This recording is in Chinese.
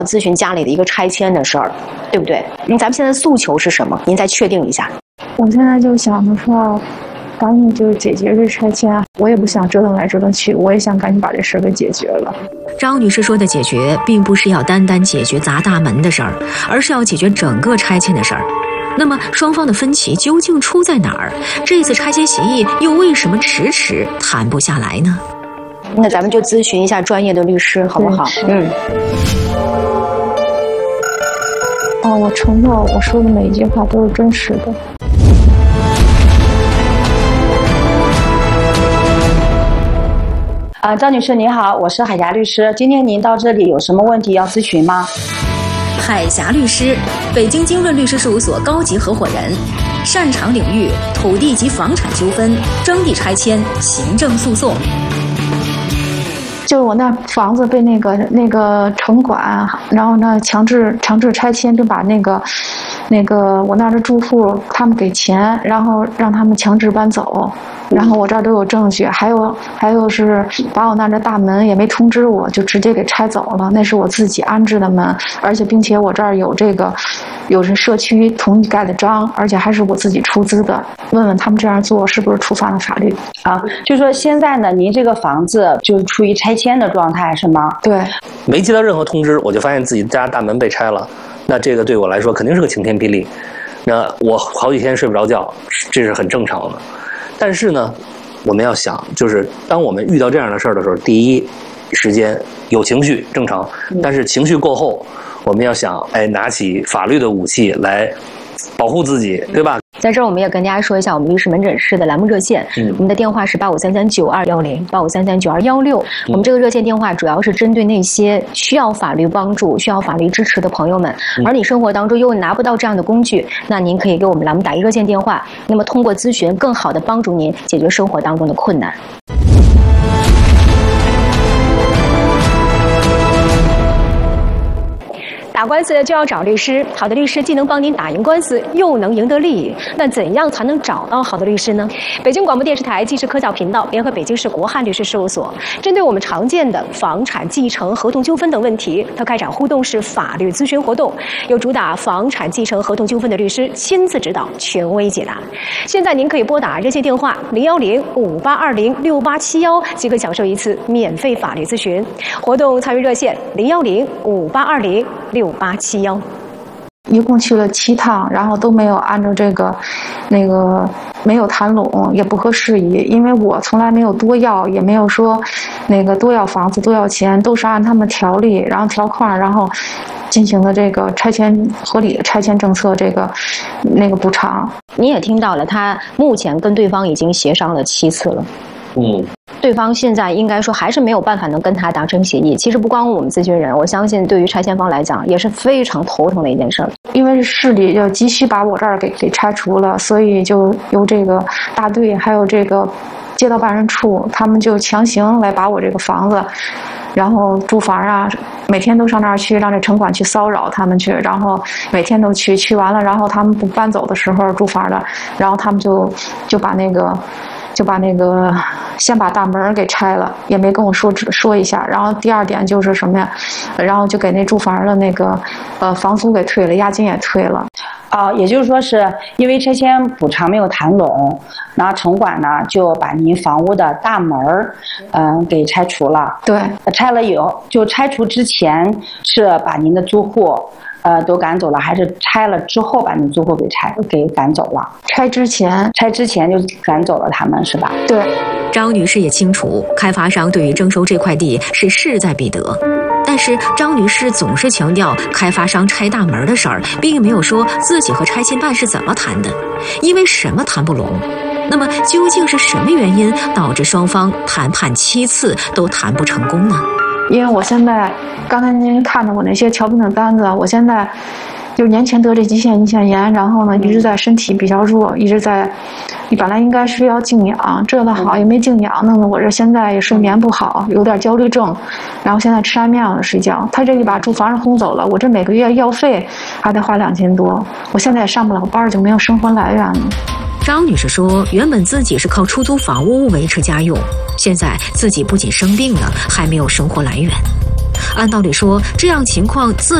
咨询家里的一个拆迁的事儿，对不对？咱们现在诉求是什么？您再确定一下。 我现在就想着说，赶紧就解决这拆迁，我也不想折腾来折腾去，我也想赶紧把这事给解决了。 张女士说的解决，并不是要单单解决砸大门的事儿，而是要解决整个拆迁的事儿。那么双方的分歧究竟出在哪儿？这次拆迁协议又为什么迟迟谈不下来呢？ 那咱们就咨询一下专业的律师，好不好？ 我承诺我说的每一句话都是真实的。 张女士您好，我是海霞律师，今天您到这里有什么问题要咨询吗？ 海霞律师，北京京润律师事务所高级合伙人，擅长领域土地及房产纠纷、征地拆迁、行政诉讼。 就是我那房子被那个城管，然后呢强制拆迁，就把那个我那儿的住户他们给钱，然后让他们强制搬走，然后我这儿都有证据，还有是把我那儿的大门也没通知我，就直接给拆走了，那是我自己安置的门，而且并且我这儿有社区同意盖的章，而且还是我自己出资的，问问他们这样做是不是触犯了法律啊？就说现在呢，您这个房子就是处于拆迁的状态是吗？ 对， 没接到任何通知，我就发现自己家大门被拆了，那这个对我来说肯定是个晴天霹雳，那我好几天睡不着觉，这是很正常的。但是呢，我们要想，就是当我们遇到这样的事儿的时候，第一时间有情绪正常，但是情绪过后，我们要想，拿起法律的武器来保护自己，对吧？ 在这儿我们也跟大家说一下我们律师门诊室的栏目热线，我们的电话是85339210，85339216。我们这个热线电话主要是针对那些需要法律帮助、需要法律支持的朋友们，而你生活当中又拿不到这样的工具，那您可以给我们栏目打一热线电话，那么通过咨询更好的帮助您解决生活当中的困难。打官司就要找律师，好的律师既能帮您打赢官司，又能赢得利益。那怎样才能找到好的律师呢？北京广播电视台纪实科教频道联合北京市国汉律师事务所，针对我们常见的房产继承、合同纠纷等问题，它开展互动式法律咨询活动，由主打房产继承、合同纠纷的律师亲自指导，权威解答。现在您可以拨打热线电话01058206871，即可享受一次免费法律咨询。活动参与热线01058206871。 一共去了7趟，然后都没有按照没有谈拢，也不合时宜，因为我从来没有多要，也没有说多要房子多要钱，都是按他们条例然后条框然后进行的这个拆迁合理的拆迁政策补偿。 你也听到了，他目前跟对方已经协商了7次了。对方现在应该说还是没有办法能跟他达成协议。其实不光我们咨询人，我相信对于拆迁方来讲也是非常头疼的一件事儿。 因为市里就急需把我这儿给拆除了，所以就由这个大队还有这个街道办事处，他们就强行来把我这个房子，然后住房啊，每天都上那儿去，让这城管去骚扰他们去，然后每天都去完了，然后他们不搬走的时候，住房的，然后他们就把先把大门给拆了，也没跟我说一下。然后第二点就是什么呀？然后就给那住房的房租给退了，押金也退了。 也就是说是因为拆迁补偿没有谈拢，然后城管呢就把您房屋的大门给拆除了。 对， 拆了以后，就拆除之前是把您的租户都赶走了，还是拆了之后把你租户给赶走了？拆之前就赶走了他们，是吧？ 对。 张女士也清楚，开发商对于征收这块地是势在必得，但是张女士总是强调开发商拆大门的事儿，并没有说自己和拆迁办是怎么谈的，因为什么谈不拢。那么究竟是什么原因导致双方谈判7次都谈不成功呢？ 因为我现在刚才您看的我那些调病的单子，我现在就是年前得这急性胰腺炎，然后呢一直在身体比较弱，一直在本来应该是要静养，治得好也没静养，弄得我这现在也睡眠不好，有点焦虑症，然后现在吃安眠药的睡觉。他这一把住房上轰走了，我这每个月药费还得花2000多，我现在也上不了班，就没有生活来源了。 张女士说，原本自己是靠出租房屋维持家用，现在自己不仅生病了，还没有生活来源。 按道理说，这样情况自